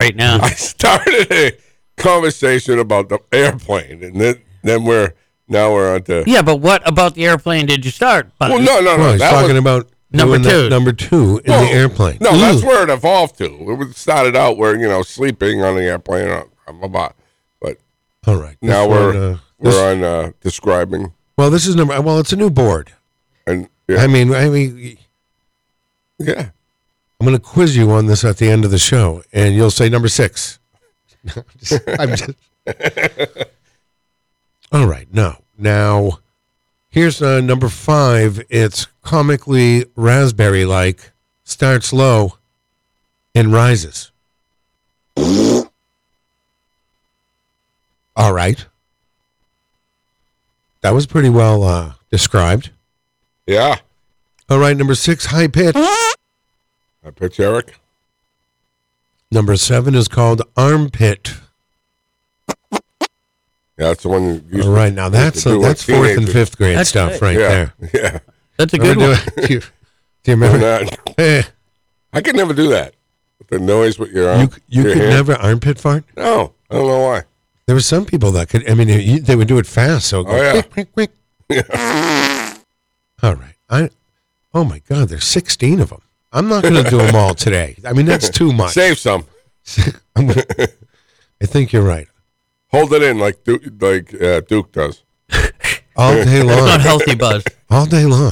right now. I started a conversation about the airplane, and then we're on to. Yeah, but what about the airplane did you start? Well, no. Well, he's talking about Number doing two. Number two in the airplane. No, that's where it evolved to. It started out where sleeping on the airplane, but all right. Now we're on describing. Well, this is number. Well, it's a new board, and yeah. I mean, yeah. I'm going to quiz you on this at the end of the show, and you'll say number 6. I'm just. All right. Now, here's number 5. It's comically raspberry-like, starts low, and rises. All right. That was pretty well described. Yeah. All right. Number 6, high pitch. I pitch, Eric. Number 7 is called armpit. Yeah, that's the one. All right, now that's 4th and 5th grade That's stuff right. there. Yeah. That's a good one. Do you remember? I could never do that. The noise with your arm. You your could hand. never armpit fart? No, I don't know why. There were some people that could. I mean, they would do it fast. So go, yeah. quick, quick. All right. Oh my God, there's 16 of them. I'm not going to do them all today. I mean, that's too much. Save some. I think you're right. Hold it in like Duke does. All day long. It's not healthy, Buzz. All day long.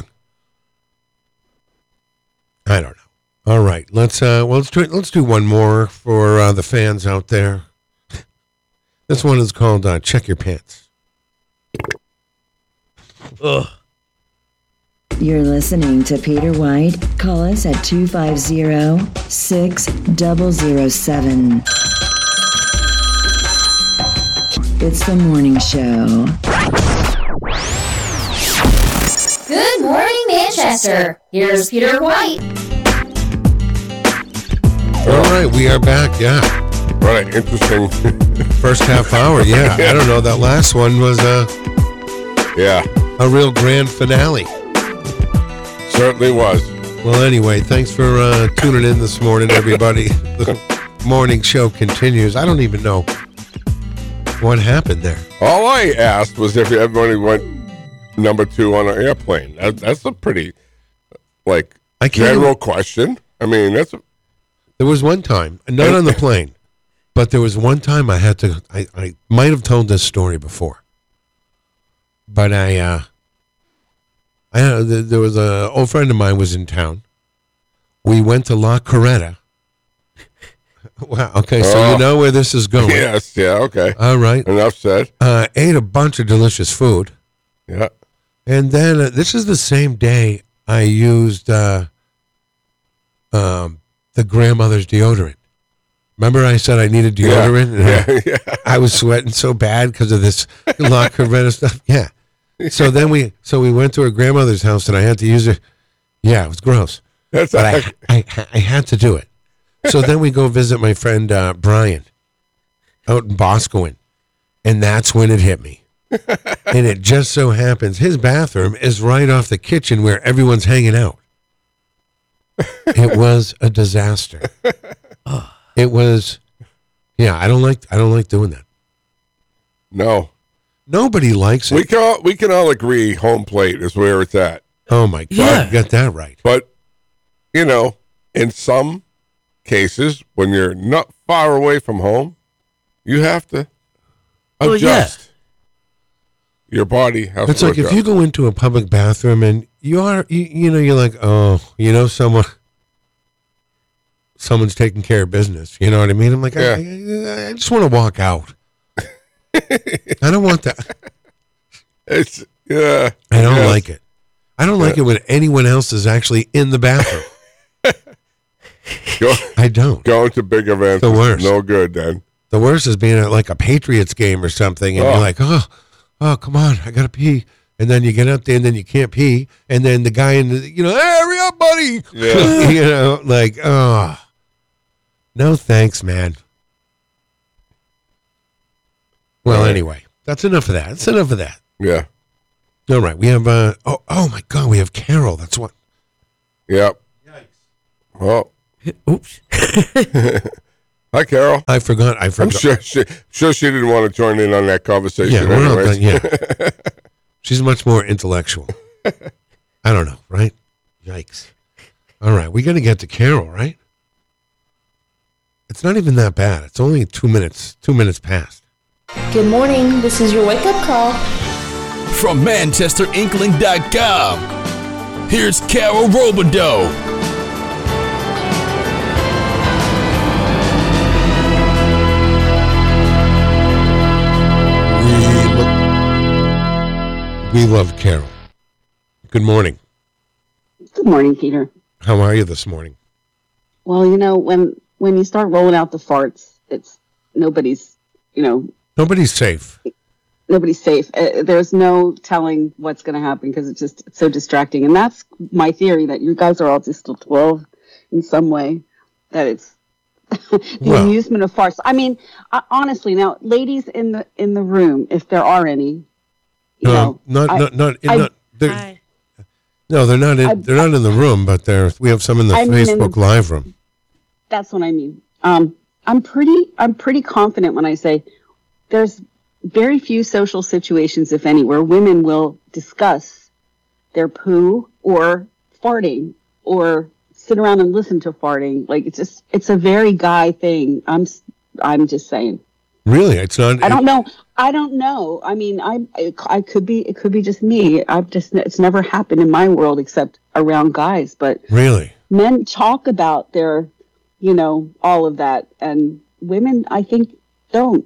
I don't know. All right, let's do one more for the fans out there. This one is called "Check Your Pants." Ugh. You're listening to Peter White. Call us at 250-6007. It's the morning show. Good morning, Manchester. Here's Peter White. All right, we are back. Yeah, Right, interesting. first half hour. Yeah, I don't know. That last one was Yeah, a real grand finale. certainly was. Well, anyway, thanks for tuning in this morning, everybody. The morning show continues. I don't even know what happened there. All I asked was if everybody went number 2 on an airplane. That's a pretty, I can't general question. I mean, There was one time, not on the plane, but there was one time I had to. I might have told this story before, but there was a old friend of mine was in town. We went to La Coretta. Wow. Okay, so you know where this is going. yes, yeah, okay. All right. Enough said. Ate a bunch of delicious food, Yeah. and then this is the same day I used the grandmother's deodorant. Remember I said I needed deodorant? Yeah. I was sweating so bad because of this La Coretta stuff. Yeah. So then we went to her grandmother's house and I had to use it. Yeah, it was gross. That's But I had to do it. So then we go visit my friend Brian out in Boscawen. And that's when it hit me. And it just so happens his bathroom is right off the kitchen where everyone's hanging out. It was a disaster. It was, yeah. I don't like doing that. no. Nobody likes it. We can all agree home plate is where it's at. Oh my God, Yeah. you got that right. But, in some cases, when you're not far away from home, you have to Well, adjust. Your body has It's to like adjust. if you go into a public bathroom and you're like, oh, someone's taking care of business. You know what I mean? I'm like, Yeah. I just want to walk out. I don't want that. It's, yeah. I don't yes. like it. I don't like it when anyone else is actually in the bathroom. I don't. Going to big events The is worst. no good then. The worst is being at like a Patriots game or something, and Oh. you're like, oh, come on, I gotta pee, and then you get up there, and then you can't pee, and then the guy in the, hey, hurry up, buddy, Yeah. like, oh, no thanks, man. Well, Right. anyway, that's enough of that. That's enough of that. Yeah. All right, we have, oh my God, we have Carol. That's what. Yep. Well, Oops. hi, Hi, Carol. I forgot. I'm sure she didn't want to join in on that conversation. Yeah, we're not anyways. done. Yeah. She's much more intellectual. I don't know, right? Yikes. All right, we got to get to Carol, right? It's not even that bad. It's only 2 minutes. 2 minutes past. Good morning. This is your wake-up call. From ManchesterInkling.com, here's Carol Robideau. We love Carol. Good morning. Good morning, Peter. How are you this morning? Well, when you start rolling out the farts, it's nobody's safe. Nobody's safe. There's no telling what's going to happen because it's so distracting. And that's my theory, that you guys are all just still 12 in some way, that it's the amusement of farts. I mean, honestly, now, ladies in the room, if there are any, No, they're not in. They're not in the room, but we have some in the Facebook Live room. That's what I mean. I'm pretty confident when I say there's very few social situations, if any, where women will discuss their poo or farting or sit around and listen to farting. Like, it's a very guy thing. I'm just saying. Really, it's not. I don't know. I mean, it could be just me. It's never happened in my world except around guys. But really, men talk about their, all of that, and women, I think, don't.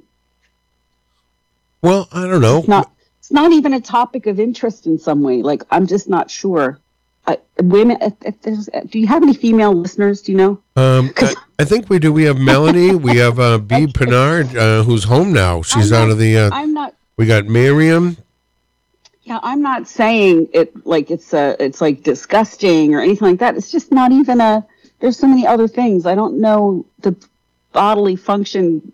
Well, I don't know. It's not even a topic of interest in some way. Like, I'm just not sure. Women, do you have any female listeners? Do you know? I think we do. We have Melanie. We have B. Pennard, who's home now. She's out of the. I'm not. We got Miriam. Yeah, I'm not saying it like it's like disgusting or anything like that. It's just not even a. There's so many other things. I don't know the bodily function.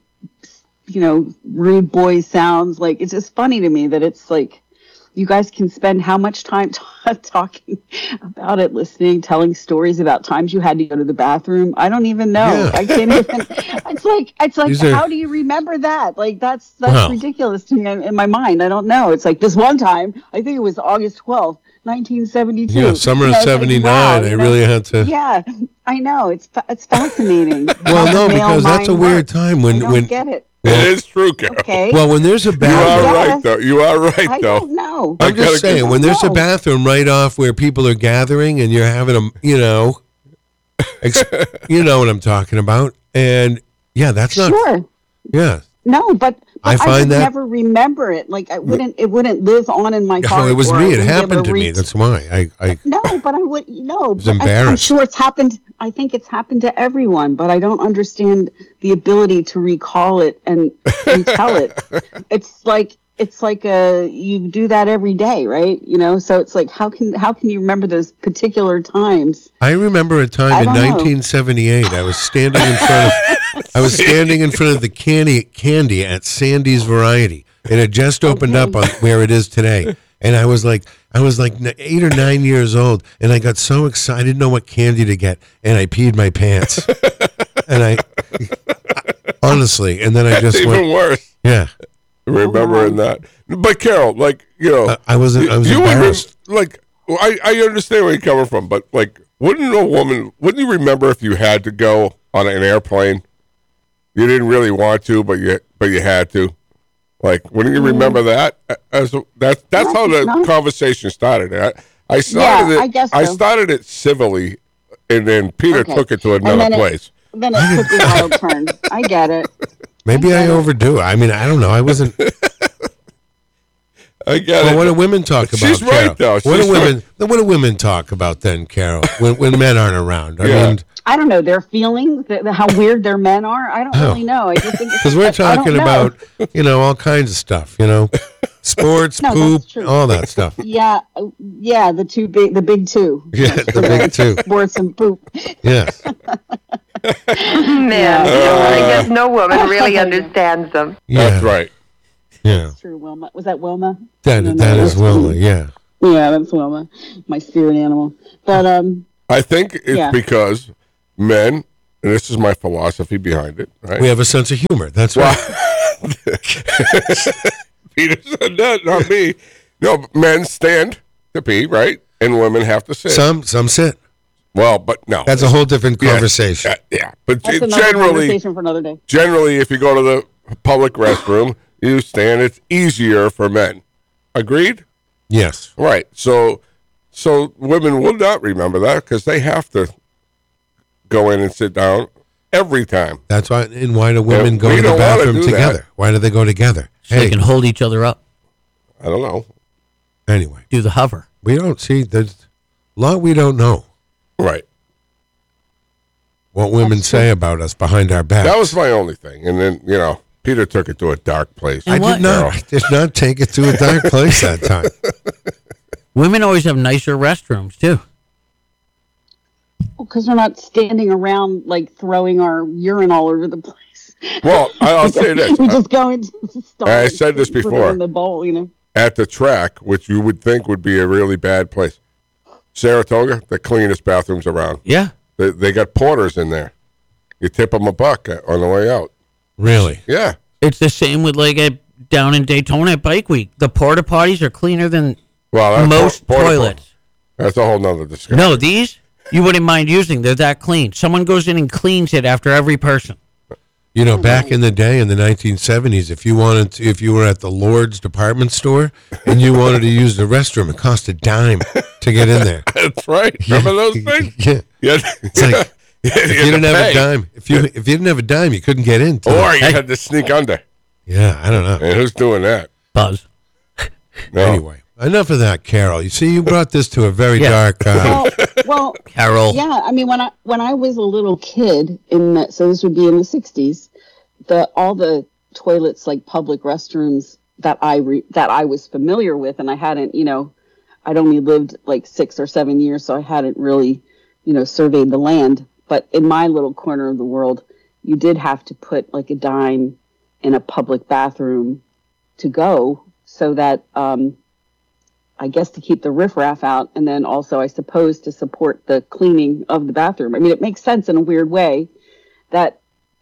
Rude boy sounds. Like, it's just funny to me that it's like. You guys can spend how much time talking about it, listening, telling stories about times you had to go to the bathroom. I don't even know. Yeah. I can't even. It's like how do you remember that? Like, that's ridiculous to me in my mind. I don't know. It's like this one time. I think it was August 12th, 1972. Yeah, summer of '79. Wow, I really had to. Yeah, I know. It's fascinating. Well, no, because that's a weird time when get it. It is true, Carol. Okay. Well, when there's a You bathroom, are right, though. You are right, I though. don't know. I'm just saying, when there's a bathroom right off where people are gathering and you're having them, you know what I'm talking about. And yeah, that's not. Sure. Yeah. No, but I I find would that never remember it. Like, it wouldn't live on in my heart. it was or me. It wouldn't be able happened to me. reach- That's why I No, but I would. No, was but I'm embarrassed. sure it's happened. I think it's happened to everyone, but I don't understand the ability to recall it and retell it. It's like you do that every day, right? So it's like how can you remember those particular times? I remember a time I in don't know. 1978. I was standing in front of the candy at Sandy's Variety. It had just opened up on where it is today. And I was like 8 or 9 years old, and I got so excited. I didn't know what candy to get, and I peed my pants. And I honestly, and then I just Even went, worse. yeah. Remembering that. But Carol, I was embarrassed. I understand where you're coming from, but wouldn't you remember if you had to go on an airplane? You didn't really want to, but you had to. Wouldn't you remember that? That's how the conversation started. I started it. I guess so. I started it civilly, and then Peter took it to And another then place. Then it took a wild turn. I get it. Maybe I overdo it. I mean, I don't know. I wasn't. I get Well, it. what do women talk about? She's Carol? right, though. What She's do women talk about then, Carol? When men aren't around? I Yeah. mean, I don't know their feelings, how weird their men are. I don't really know. I just think because we're talking about all kinds of stuff. Sports, No, poop, that's true. all that stuff. Yeah, the big two. Yeah, the big two. Sports and poop. Yes. Man, I guess no woman really understands them. Yeah. That's right. Yeah. True, Wilma. Was that Wilma? That is Wilma. Yeah. Yeah, that's Wilma, my spirit animal. But I think it's Yeah. because men and this is my philosophy behind it, right? We have a sense of humor. That's right. Peter said that, not me. No, men stand to pee, right? And women have to sit. Some sit. Well, but no. That's a whole different conversation. Yeah. But That's another generally, conversation for another day. generally, if you go to the public restroom, you stand. It's easier for men. Agreed? Yes. Right. So women will not remember that because they have to go in and sit down every time. That's why. And why do women Yeah, go we to the don't wanna bathroom do together? that. Why do they go together? So Hey, they can hold each other up. I don't know. anyway, Do the hover. we don't see. There's a lot we don't know. Right. What women say about us behind our backs. That was my only thing. And then, Peter took it to a dark place. And I did not take it to a dark place that time. Women always have nicer restrooms too. Because we're not standing around like throwing our urine all over the place. Well, I'll say this. We just go into the stall. I said this and put it before. in the bowl, At the track, which you would think would be a really bad place, Saratoga, the cleanest bathrooms around. Yeah. They got porters in there. You tip them $1 on the way out. Really? Yeah. It's the same with down in Daytona at Bike Week. The porta potties are cleaner than Well, that's most porta- toilets. That's a whole nother discussion. No, these you wouldn't mind using. They're that clean. Someone goes in and cleans it after every person. You know, back in the day in the 1970s, if you were at the Lord's department store and you wanted to use the restroom, it cost $0.10 to get in there. That's right. Remember those things? Yeah. Yeah. It's like if you didn't have a dime, if you didn't have a dime, you couldn't get in. Or you had to sneak under. Yeah, I don't know. And who's doing that? Buzz. No. Anyway, enough of that, Carol. You see, you brought this to a very dark. Well, Carol. yeah. I mean, when I was a little kid, so this would be in the '60s, all the toilets, like public restrooms that I was familiar with, and I hadn't, I'd only lived like 6 or 7 years, so I hadn't really, surveyed the land. But in my little corner of the world, you did have to put like a dime in a public bathroom to go, so that I guess to keep the riffraff out, and then also I suppose to support the cleaning of the bathroom. I mean, it makes sense in a weird way that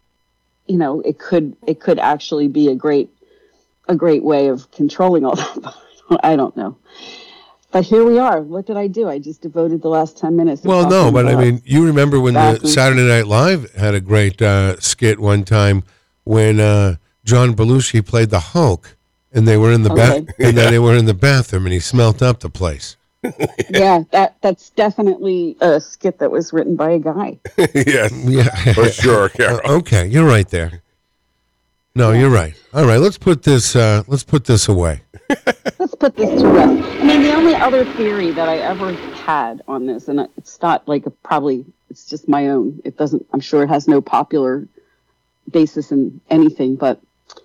it could actually be a great way of controlling all that. I don't know. But here we are. What did I do? I just devoted the last 10 minutes. Well, no, but I mean, you remember when the Saturday Night Live had a great skit one time when John Belushi played the Hulk, and they were in the and then they were in the bathroom, and he smelt up the place. Yeah, that's definitely a skit that was written by a guy. Yes, yeah, for sure. Carol. Okay, you're right there. No, you're right. All right, let's put this away. Let's put this to rest. I mean, the only other theory that I ever had on this, and it's not like it's just my own. It doesn't. I'm sure it has no popular basis in anything, but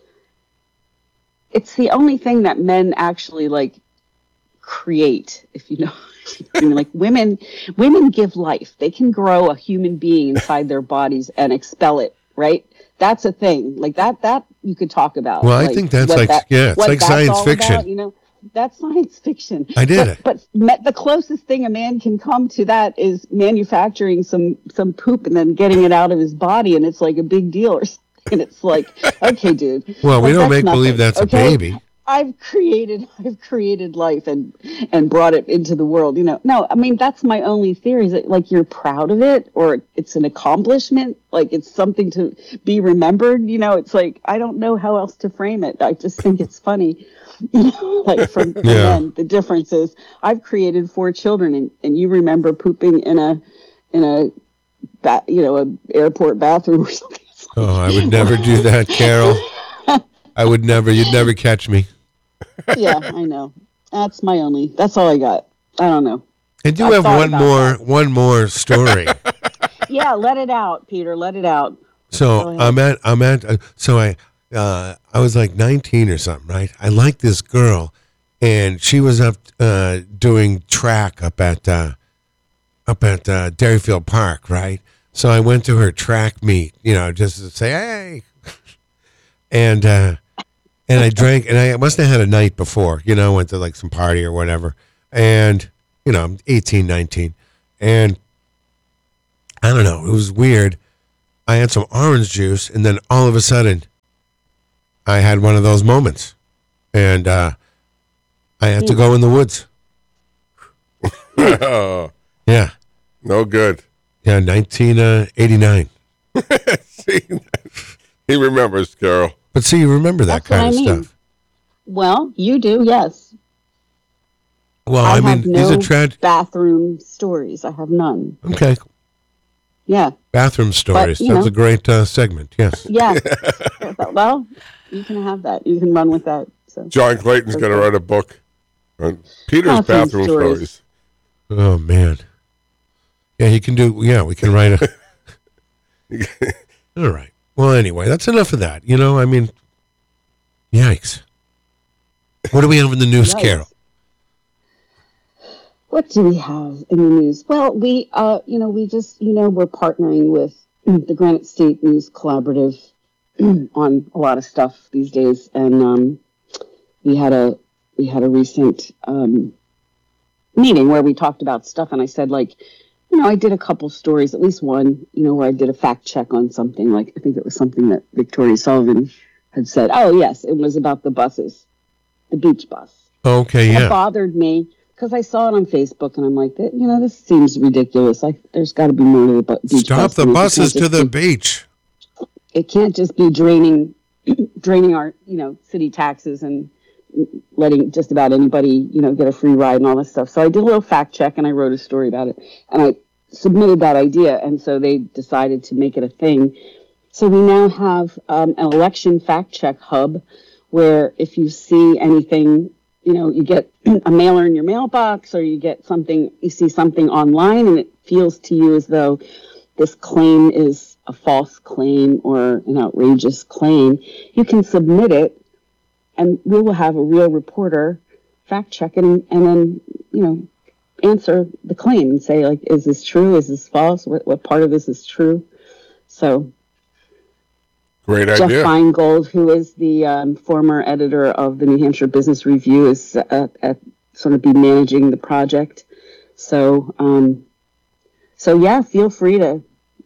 it's the only thing that men actually like create. If you know, I mean, like women give life. They can grow a human being inside their bodies and expel it. Right. That's a thing like that you could talk about. Well, I think that's it's like science fiction. About, that's science fiction. I did it. But the closest thing a man can come to that is manufacturing some poop and then getting it out of his body, and it's like a big deal or something. And it's like, okay, dude. Well, we don't make nothing, believe that's okay? a baby. I've created life and brought it into the world. No, I mean, that's my only theory is that like you're proud of it or it's an accomplishment, like it's something to be remembered. It's like, I don't know how else to frame it. I just think it's funny, like for men, the difference is I've created 4 children and you remember pooping in a airport bathroom or something. Oh, I would never do that, Carol. I would never. You'd never catch me. Yeah, I know. That's all I got. I don't know. I do have one more story. Yeah, let it out, Peter. Let it out. So I was like 19 or something, right? I liked this girl, and she was up doing track up at Dairyfield Park, right? So I went to her track meet, just to say, hey. And I drank, and I must have had a night before, went to like some party or whatever. And, I'm 18, 19. And I don't know, it was weird. I had some orange juice, and then all of a sudden, I had one of those moments, and I had to go in the woods. Yeah. No good. Yeah, 1989. See, he remembers, Carol. But see, you remember that That's kind of what I mean. stuff. Well, you do, yes. Well, I I mean, have no these are tragic. bathroom stories. I have none. Okay. Yeah. Bathroom stories. you That's know. a great segment. Yes. Yeah. Well, you can have that. You can run with that. So. John Clayton's going to write a book on Peter's bathroom stories. Oh, man. Yeah, he can do. Yeah, we can write a. All right. Well, anyway, that's enough of that. You know, I mean, yikes. What do we have in the news, Yikes. Carol? What do we have in the news? Well, we just, we're partnering with the Granite State News Collaborative on a lot of stuff these days, and we had a recent meeting where we talked about stuff, and I said, like, I did a couple stories, at least one, where I did a fact check on something. Like, I think it was something that Victoria Sullivan had said. Oh, yes, it was about the buses, the beach bus. Okay, It yeah. bothered me because I saw it on Facebook, and I'm like, this seems ridiculous. There's got to be more to the beach Stop bus. the And it buses can't to just the be- beach. It can't just be draining our, city taxes and letting just about anybody, get a free ride and all this stuff. So I did a little fact check, and I wrote a story about it, and I submitted that idea, and so they decided to make it a thing. So we now have an election fact check hub where if you see anything, you get a mailer in your mailbox, or you see something online, and it feels to you as though this claim is a false claim or an outrageous claim, you can submit it, and we will have a real reporter fact check it and then, answer the claim and say, like, is this true? Is this false? What part of this is true? So Great Jeff idea. Feingold, who is the former editor of the New Hampshire Business Review, is at sort of be managing the project. So, yeah, feel free to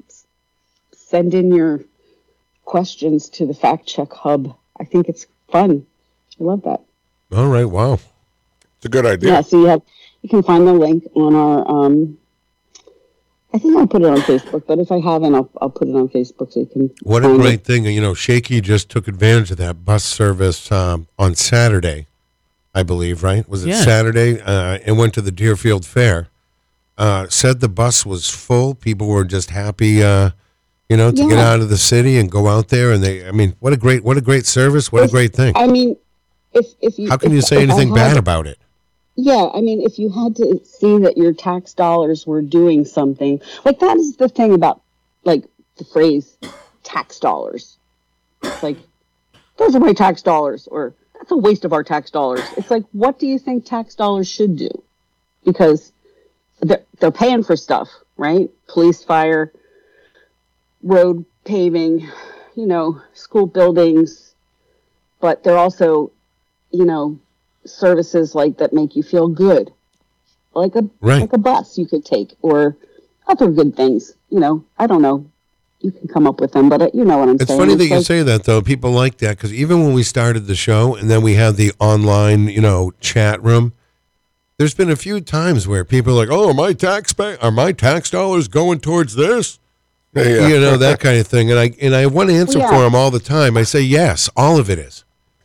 send in your questions to the Fact Check Hub. I think it's fun. I love that. All right. Wow. It's a good idea. Yeah, so you can find the link on our, I think I'll put it on Facebook, but if I haven't, I'll put it on Facebook so you can What a find great it. thing. Shaky just took advantage of that bus service on Saturday, I believe, right? Was it Yeah. Saturday? And went to the Deerfield Fair. Said the bus was full. People were just happy, to get Yeah. out of the city and go out there. And what a great service. What a great thing. I mean, if you... How can if- you say if I anything had- bad about it? Yeah, I mean, if you had to see that your tax dollars were doing something, like that is the thing about, like, the phrase tax dollars. It's like, those are my tax dollars, or that's a waste of our tax dollars. It's like, what do you think tax dollars should do? Because they're paying for stuff, right? Police, fire, road paving, school buildings, but they're also, services like that make you feel good, like a bus you could take, or other good things. I don't know. You can come up with them, but you know what I'm It's saying. funny that you like- say that, though. People like that because even when we started the show and then we had the online, chat room, there's been a few times where people are like, "Oh, are my tax dollars going towards this?" Yeah. That kind of thing. And I want to answer Yeah. for them all the time. I say, yes, all of it is.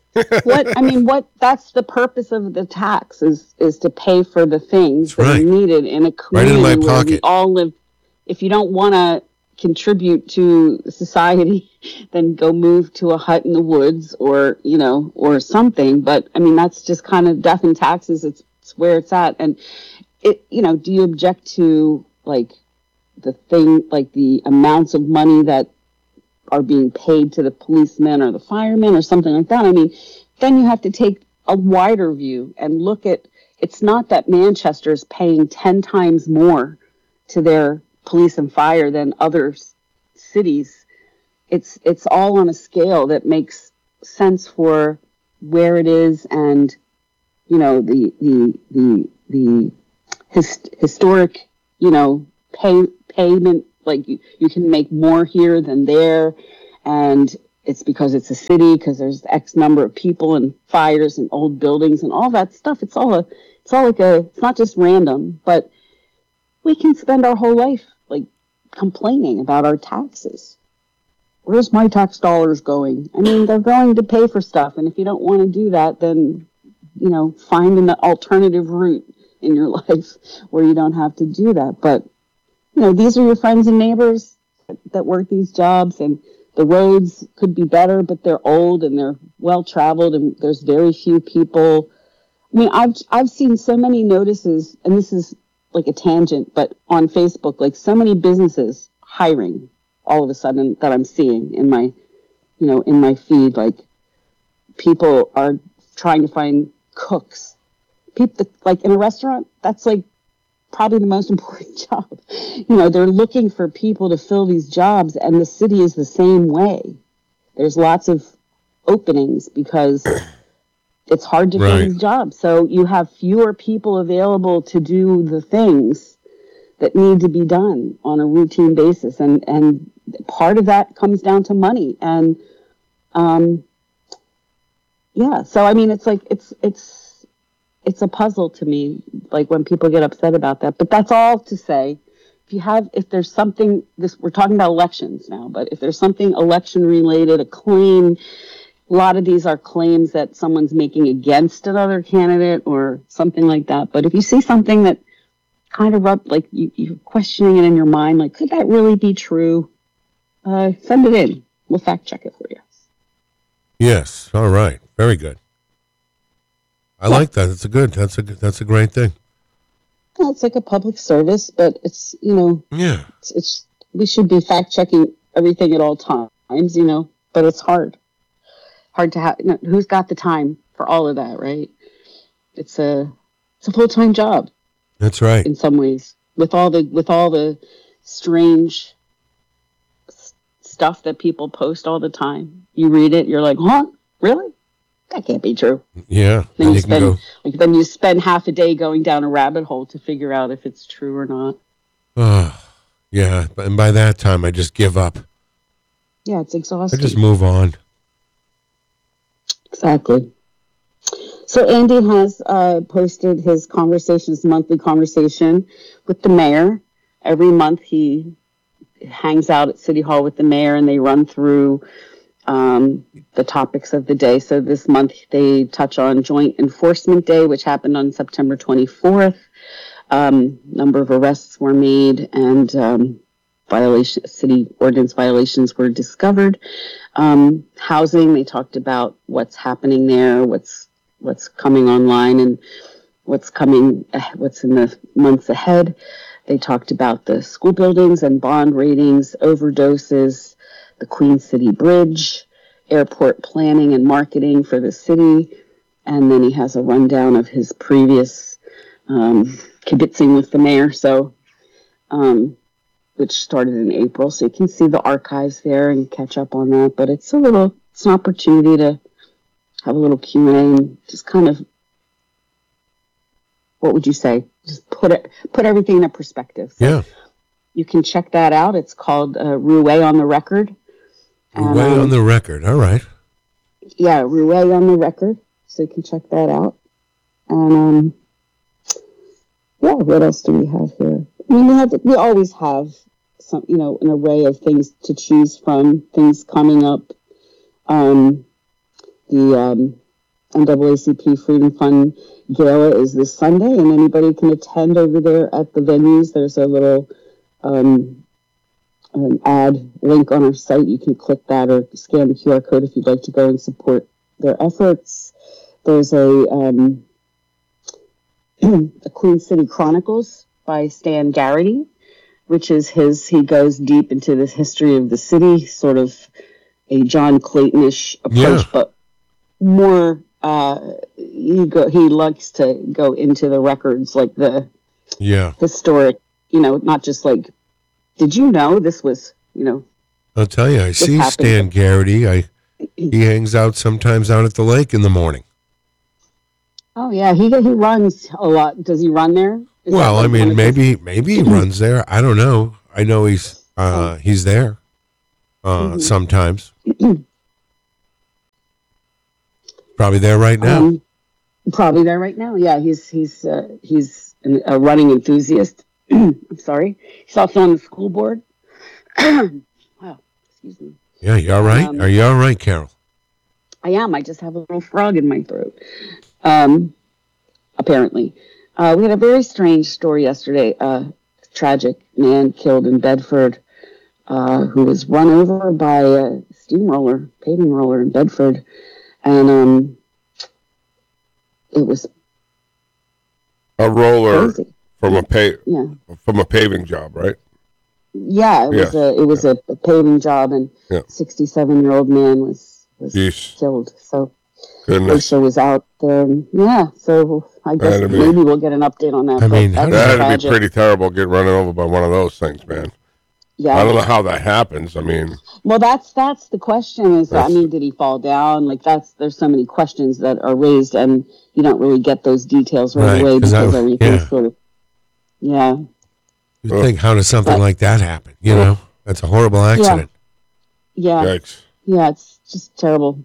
That's the purpose of the tax is to pay for the things That's that right. are needed in a Right community in my where we pocket. all live. If you don't want to contribute to society, then go move to a hut in the woods or something. But I mean, that's just kind of death and taxes. It's where it's at. And do you object to like the amounts of money that are being paid to the policemen or the firemen or something like that? I mean, then you have to take a wider view and look at, it's not that Manchester is paying 10 times more to their police and fire than other cities. It's all on a scale that makes sense for where it is, and the historic payment like you can make more here than there, and it's because it's a city, because there's X number of people and fires and old buildings and all that stuff. It's not just random, but we can spend our whole life like complaining about our taxes. Where's my tax dollars going? I mean, they're going to pay for stuff, and if you don't want to do that, then find an alternative route in your life where you don't have to do that. But these are your friends and neighbors that work these jobs, and the roads could be better, but they're old and they're well traveled, and there's very few people. I mean, I've seen so many notices, and this is like a tangent, but on Facebook, like so many businesses hiring all of a sudden that I'm seeing in my, in my feed. Like people are trying to find cooks. People like in a restaurant, that's like probably the most important job. They're looking for people to fill these jobs, and the city is the same way. There's lots of openings because it's hard to fill these jobs. So you have fewer people available to do the things that need to be done on a routine basis. And part of that comes down to money. And, so I mean, it's like, it's a puzzle to me, like when people get upset about that. But that's all to say, if there's something, we're talking about elections now, but if there's something election related, a claim, a lot of these are claims that someone's making against another candidate or something like that. But if you see something that kind of like you're questioning it in your mind, like, could that really be true? Send it in. We'll fact check it for you. Yes. All right. Very good. I like that. That's a great thing. Well, it's like a public service, but it's, it's we should be fact checking everything at all times, but it's hard to have, who's got the time for all of that, right? It's a full-time job. That's right. In some ways, with all the strange stuff that people post all the time, you read it, you're like, huh? Really? That can't be true. Yeah. Then you spend half a day going down a rabbit hole to figure out if it's true or not. Yeah. And by that time, I just give up. Yeah, it's exhausting. I just move on. Exactly. So Andy has posted his monthly conversation with the mayor. Every month he hangs out at City Hall with the mayor, and they run through the topics of the day. So this month they touch on Joint Enforcement Day, which happened on September 24th. Number of arrests were made, and city ordinance violations were discovered. Housing, they talked about what's happening there, what's coming online, and what's in the months ahead. They talked about the school buildings and bond ratings, overdoses, the Queen City Bridge, airport planning and marketing for the city. And then he has a rundown of his previous kibitzing with the mayor, which started in April. So you can see the archives there and catch up on that. But it's an opportunity to have a little Q&A and just kind of, what would you say? Just put everything in a perspective. So yeah. You can check that out. It's called Roué on the Record. Roué on the Record. All right. Yeah, Roué on the Record. So you can check that out. And what else do we have here? I mean, we always have some, an array of things to choose from. Things coming up. The NAACP Freedom Fund Gala is this Sunday, and anybody can attend over there at the venues. There's a little an ad link on our site. You can click that or scan the QR code if you'd like to go and support their efforts. There's a Queen City Chronicles by Stan Garrity, which is he goes deep into the history of the city, sort of a John Clayton-ish approach, but more, he likes to go into the records, like the historic, not just like, did you know this was, I'll tell you, I see Stan Garrity. He hangs out sometimes out at the lake in the morning. Oh yeah, he runs a lot. Does he run there? Maybe he runs there. I don't know. I He's there sometimes. Probably there right now. Probably there right now. Yeah, he's a running enthusiast. I'm sorry. He's also on the school board. Wow, excuse me. Yeah, you all right? Are you all right, Carol? I am. I just have a little frog in my throat. Apparently. We had a very strange story yesterday. Tragic man killed in Bedford who was run over by a steamroller, paving roller in Bedford. And it was a roller crazy. from a paving job, right? Yeah, it was a paving job, and 67-year-old man was killed. So OSHA was out there, and so I guess maybe we'll get an update on that. I mean, that'd be pretty terrible, get run over by one of those things, man. Yeah, I don't know how that happens. I mean, well, that's the question. Is I mean, did he fall down? Like there's so many questions that are raised, and you don't really get those details right away because everything's sort of You think, how does something like that happen? You know, that's a horrible accident. Yeah. Yikes. Yeah, it's just terrible.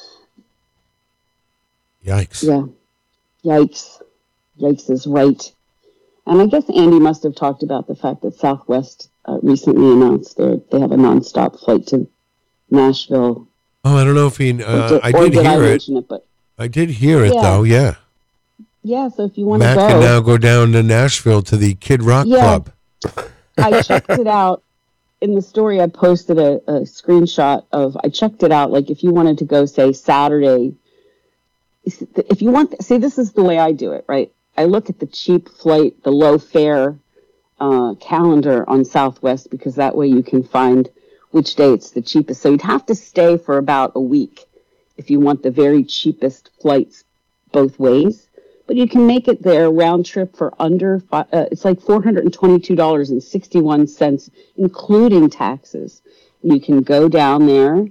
Yikes. Yeah. Yikes. Yikes is right. And I guess Andy must have talked about the fact that Southwest recently announced they have a nonstop flight to Nashville. Oh, I don't know if he. I did hear it. I did hear it though. Yeah. Yeah. So if you want to Matt go, can now go down to Nashville to the Kid Rock Club. I checked it out. In the story, I posted a screenshot of. I checked it out. Like if you wanted to go, say Saturday. If you want, see, this is the way I do it, right? I look at the cheap flight, the low fare calendar on Southwest because that way you can find which day it's the cheapest. So you'd have to stay for about a week if you want the very cheapest flights both ways. But you can make it there round trip for under, it's like $422.61, including taxes. You can go down there.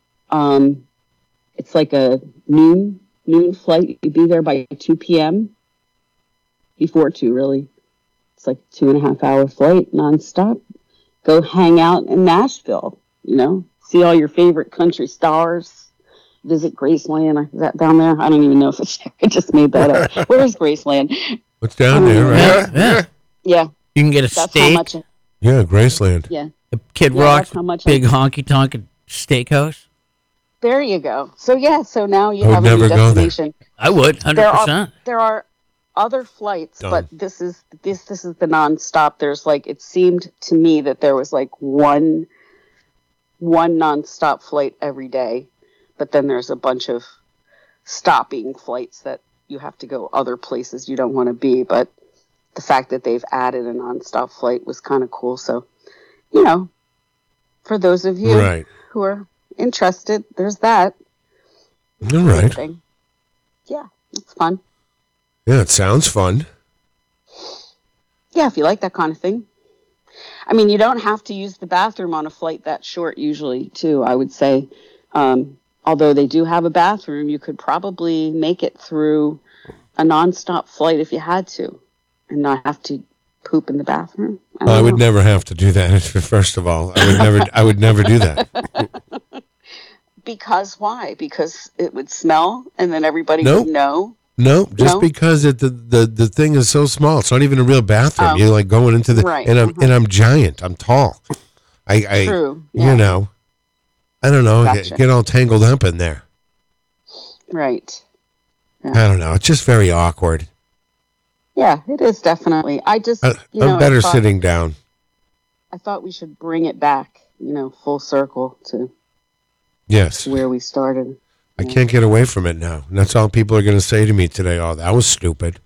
It's like a noon flight. You'd be there by 2 p.m. Before 2, really. It's like a 2.5 hour flight nonstop. Go hang out in Nashville, see all your favorite country stars. Visit Graceland. Is that down there? I don't even know if it's there. I just made that up. Where's Graceland? It's down there, right? Yeah. You can get a steak. Yeah, Graceland. Yeah. Kid Rock, big honky tonk steakhouse. There you go. So now you I would have a never new go there. destination. I would, 100%. There are other flights, but this is the nonstop. There's it seemed to me that there was one nonstop flight every day, but then there's a bunch of stopping flights that you have to go other places you don't want to be. But the fact that they've added a nonstop flight was kind of cool. So, for those of you who are interested, there's that. All right. Thing. Yeah, it's fun. Yeah, it sounds fun. Yeah, if you like that kind of thing. I mean, you don't have to use the bathroom on a flight that short usually, too, I would say. Although they do have a bathroom, you could probably make it through a nonstop flight if you had to and not have to poop in the bathroom. I would never have to do that, first of all. I would never do that. Because why? Because it would smell and then everybody would know? No, just because the thing is so small. It's not even a real bathroom. You're like going into the and I'm giant. I'm tall. True. Yeah. I don't know. Gotcha. Get all tangled up in there. Right. Yeah. I don't know. It's just very awkward. Yeah, it is definitely. I just I'm better sitting down. I thought we should bring it back, full circle to where we started. I can't get away from it now. And that's all people are going to say to me today. Oh, that was stupid.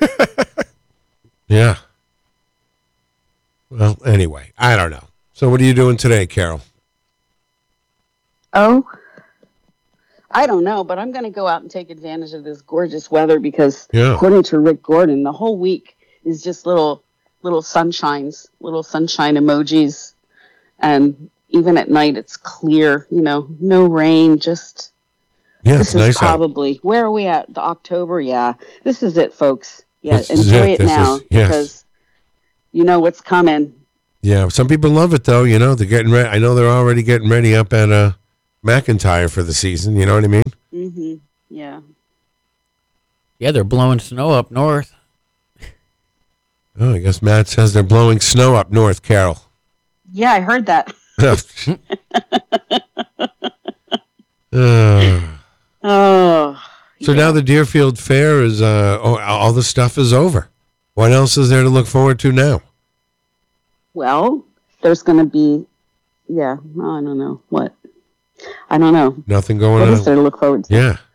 Yeah. Well, anyway, I don't know. So what are you doing today, Carol? Oh, I don't know, but I'm going to go out and take advantage of this gorgeous weather because according to Rick Gordon, the whole week is just little sunshine emojis. And even at night, it's clear, no rain, just... Yeah, this it's is nice probably out. Where are we at? The October? Yeah, this is it, folks. Yeah, enjoy it now because you know what's coming. Yeah, some people love it though. You know, they're getting ready. I know they're already getting ready up at McIntyre for the season. You know what I mean? Mm-hmm. Yeah. Yeah, they're blowing snow up north. Oh, I guess Matt says they're blowing snow up north, Carol. Yeah, I heard that. Oh. So now the Deerfield Fair is, all the stuff is over. What else is there to look forward to now? Well, there's going to be, I don't know. What? I don't know. Nothing going What on? is there to look forward to? Yeah.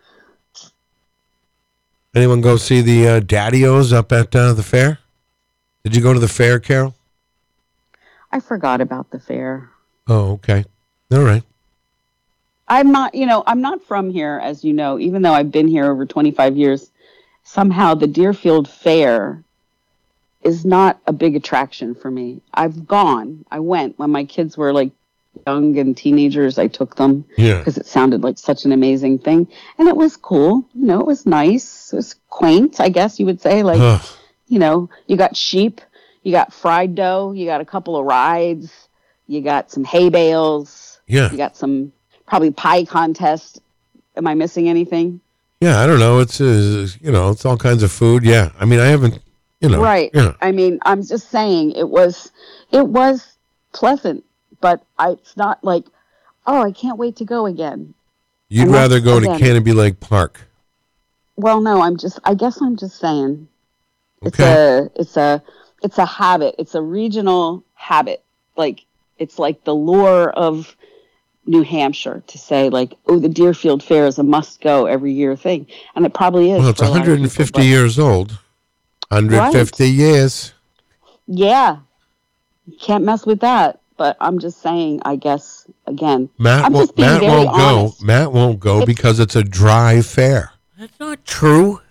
Anyone go see the Daddy-O's up at the fair? Did you go to the fair, Carol? I forgot about the fair. Oh, okay. All right. I'm not from here, as you know, even though I've been here over 25 years. Somehow the Deerfield Fair is not a big attraction for me. I went when my kids were like young and teenagers. I took them because it sounded like such an amazing thing. And it was cool. You know, it was nice. It was quaint, I guess you would say. Like, you know, you got sheep, you got fried dough, you got a couple of rides, you got some hay bales. Yeah. You got some probably pie contest. Am I missing anything? Yeah, I don't know. It's it's all kinds of food. Yeah. I mean, I haven't, Right. Yeah. I mean, I'm just saying it was pleasant, but it's not like, oh, I can't wait to go again. You'd And rather go to again, Canopy Lake Park. Well, no, I guess I'm just saying. Okay. It's a habit. It's a regional habit. Like, it's like the lore of New Hampshire to say, like, oh, the Deerfield Fair is a must go every year thing. And it probably is. Well, it's for a lot of 150 people, years old. 150 years. Yeah. You can't mess with that. But I'm just saying, I guess, again. Matt won't go. Matt won't go because it's a dry fair. That's not true.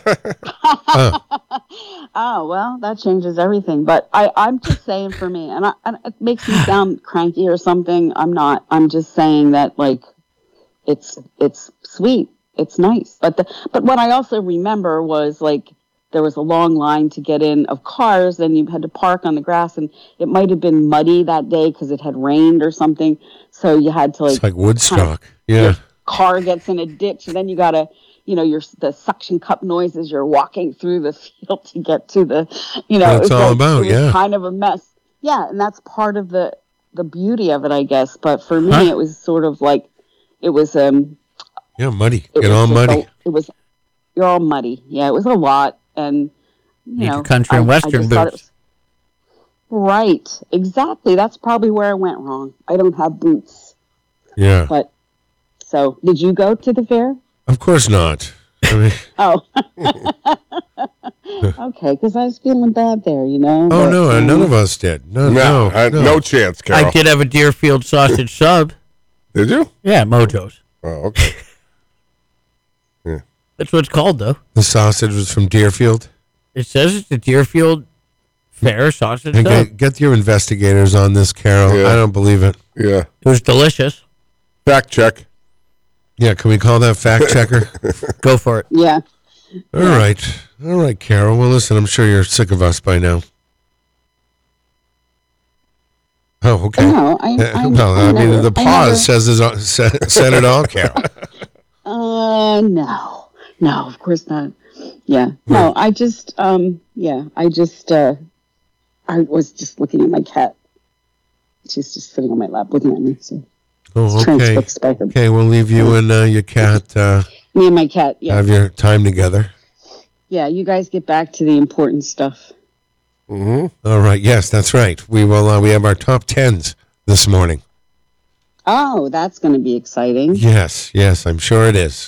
Oh, well, that changes everything. But I'm just saying for me, and it makes me sound cranky or something. I'm not. I'm just saying that, like, it's sweet. It's nice. But what I also remember was, like, there was a long line to get in of cars, and you had to park on the grass, and it might have been muddy that day because it had rained or something. So you had to, It's like Woodstock. Your car gets in a ditch, and then you got to, the suction cup noises. You're walking through the field to get to the, That's all about, it was kind of a mess. Yeah, and that's part of the beauty of it, I guess. But for me, it was sort of like, it was muddy. Get all muddy. You're all muddy. Yeah, it was a lot, and country and western boots. Right, exactly. That's probably where I went wrong. I don't have boots. Yeah. But so, did you go to the fair? Of course not. I mean, Oh. Okay, because I was feeling bad there, oh but, no, none of us did. No chance, Carol. I did have a Deerfield sausage sub. Did you? Yeah, Mojo's. Oh, okay. That's what it's called, though. The sausage was from Deerfield. It says it's the Deerfield Fair sausage And sub. get your investigators on this, Carol. Yeah. I don't believe it. Yeah. It was delicious. Fact check. Yeah, can we call that fact checker? Go for it. Yeah. All right, Carol. Well, listen, I'm sure you're sick of us by now. Oh, okay. No, I mean, the pause says said it all, Carol. No, of course not. Yeah. No, I just, I was just looking at my cat. She's just sitting on my lap looking at me. So. Oh, okay. Transfixed by her. Okay, we'll leave you and your cat Me and my cat, yeah. have your time together. Yeah, you guys get back to the important stuff. Mm-hmm. All right. Yes, that's right. We will. We have our top 10s this morning. Oh, that's going to be exciting. Yes, I'm sure it is.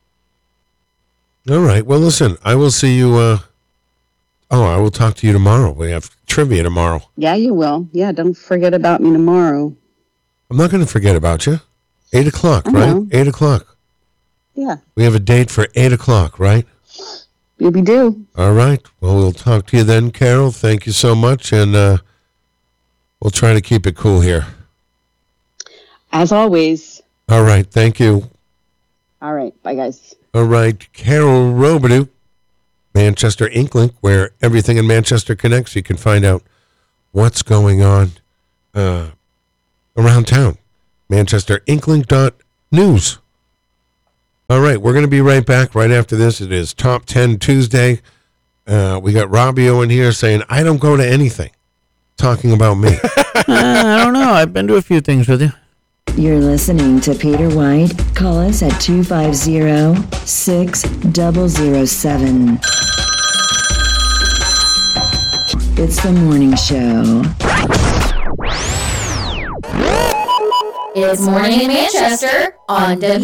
All right. Well, listen, I will see you. I will talk to you tomorrow. We have trivia tomorrow. Yeah, you will. Yeah, don't forget about me tomorrow. I'm not going to forget about you. 8 o'clock, I right? know. 8 o'clock. Yeah, We have a date for 8 o'clock, right? we do. All right. Well, we'll talk to you then, Carol. Thank you so much, and we'll try to keep it cool here. As always. All right. Thank you. All right. Bye, guys. All right. Carol Robidoux, Manchester Inklink, where everything in Manchester connects. You can find out what's going on around town. Manchester Inkling.news. All right, we're going to be right back right after this. It is Top 10 Tuesday. We got Robbio in here saying, I don't go to anything. Talking about me. I don't know. I've been to a few things with you. You're listening to Peter White. Call us at 250-6007. It's the morning show. It's Morning in Manchester on